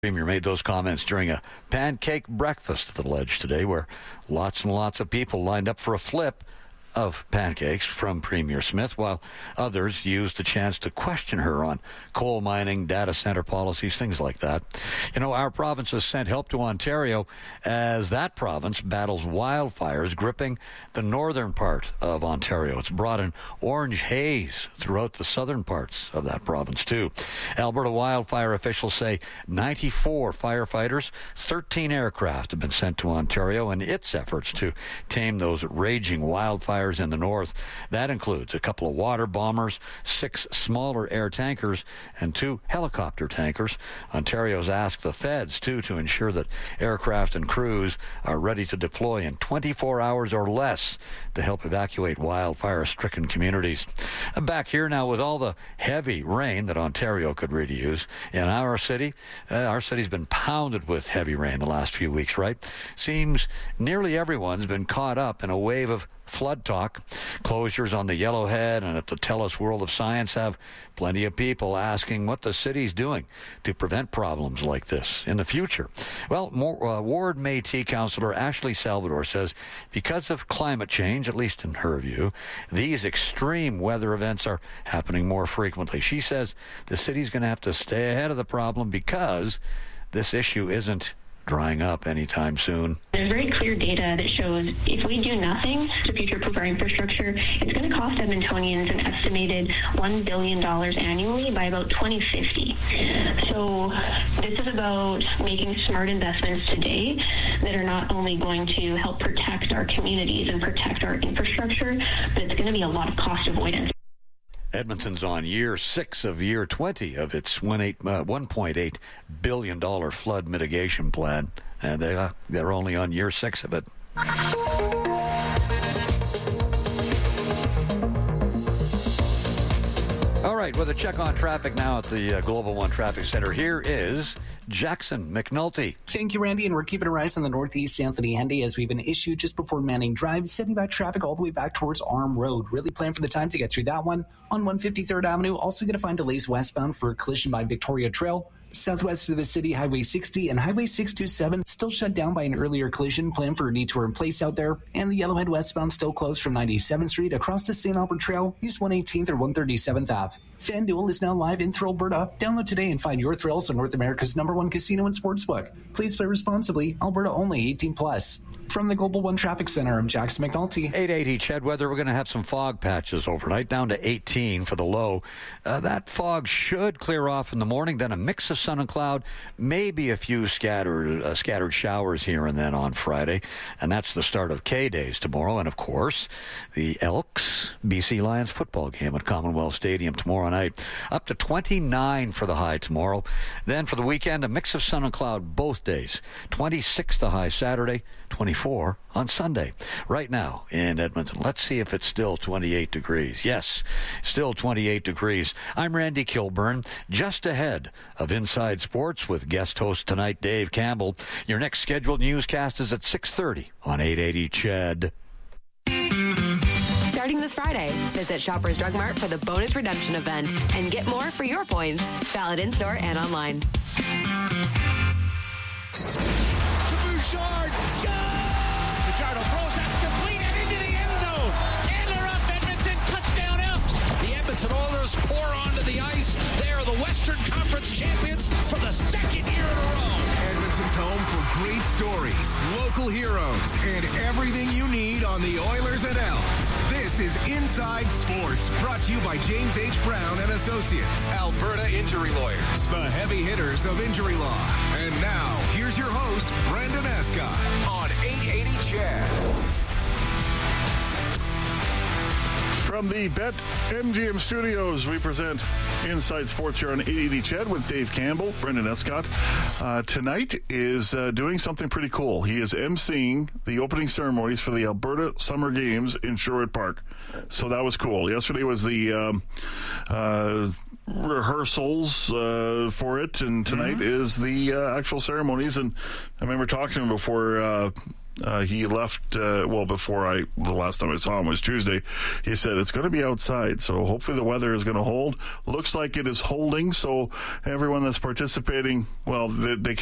Premier made those comments during a pancake breakfast at the Ledge today, where lots and lots of people lined up for a flip of pancakes from Premier Smith, while others used the chance to question her on coal mining, data center policies, things like that. You know, our province has sent help to Ontario as that province battles wildfires gripping the northern part of Ontario. It's brought an orange haze throughout the southern parts of that province, too. Alberta wildfire officials say 94 firefighters, 13 aircraft have been sent to Ontario in its efforts to tame those raging wildfires in the north. That includes a couple of water bombers, 6 smaller air tankers, and 2 helicopter tankers. Ontario's asked the feds, too, to ensure that aircraft and crews are ready to deploy in 24 hours or less to help evacuate wildfire-stricken communities. Back here now with all the heavy rain that Ontario could really use. In our city's been pounded with heavy rain the last few weeks, right? Seems nearly everyone's been caught up in a wave of flood talk. Closures on the Yellowhead and at the TELUS World of Science have plenty of people asking what the city's doing to prevent problems like this in the future. Well, Ward Métis Councillor Ashley Salvador says because of climate change, at least in her view, these extreme weather events are happening more frequently. She says the city's going to have to stay ahead of the problem because this issue isn't drying up anytime soon. There's very clear data that shows if we do nothing to future-proof our infrastructure, it's going to cost Edmontonians an estimated $1 billion annually by about 2050. So this is about making smart investments today that are not only going to help protect our communities and protect our infrastructure, but it's going to be a lot of cost avoidance. Edmonton's on year 6 of year 20 of its $1.8 billion flood mitigation plan, and they're only on year 6 of it. All right, with a check on traffic now at the Global One Traffic Center, here is Jackson McNulty. Thank you, Randy, and we're keeping our eyes on the northeast Anthony Henday as we've been issued just before Manning Drive, sending back traffic all the way back towards Arm Road. Really plan for the time to get through that one. On 153rd Avenue, also going to find delays westbound for a collision by Victoria Trail. Southwest of the city, Highway 60 and Highway 627 still shut down by an earlier collision. Plan for a detour in place out there. And the Yellowhead westbound still closed from 97th Street across to St. Albert Trail. Use 118th or 137th Ave. FanDuel is now live in Thrill, Alberta. Download today and find your thrills on North America's #1 casino and sportsbook. Please play responsibly. Alberta only. 18+. From the Global One Traffic Center, I'm Jackson McNulty. 880 Ched weather. We're going to have some fog patches overnight, down to 18 for the low. That fog should clear off in the morning, then a mix of sun and cloud, maybe a few scattered showers here and then on Friday. And that's the start of K-Days tomorrow. And, of course, the Elks BC Lions football game at Commonwealth Stadium tomorrow night. Up to 29 for the high tomorrow. Then for the weekend, a mix of sun and cloud both days. 26 the high Saturday, 24 on Sunday. Right now in Edmonton, let's see if it's still 28 degrees. Yes, still 28 degrees. I'm Randy Kilburn, just ahead of Inside Sports with guest host tonight, Dave Campbell. Your next scheduled newscast is at 6:30 on 880 Ched. Starting this Friday, visit Shoppers Drug Mart for the bonus redemption event and get more for your points. Valid in-store and online. Bouchard, Fajardo throws, that's complete and into the end zone. And they're up, Edmonton, touchdown Elks. The Edmonton Oilers pour onto the ice. They are the Western Conference champions for the second year in a row. Edmonton's home for great stories, local heroes, and everything you need on the Oilers and Elks. This is Inside Sports, brought to you by James H. Brown and Associates, Alberta Injury Lawyers, the heavy hitters of injury law. And now, here's your host, Brendan Escott, on 880 Ched. From the BetMGM studios, we present Inside Sports here on 880 Ched with Dave Campbell. Brendan Escott tonight is doing something pretty cool. He is emceeing the opening ceremonies for the Alberta Summer Games in Sherwood Park. So that was cool. Yesterday was the rehearsals for it, and tonight is the actual ceremonies. And I remember talking to him before He left, before the last time I saw him was Tuesday. He said it's going to be outside, so hopefully the weather is going to hold. Looks like it is holding, so everyone that's participating, well, they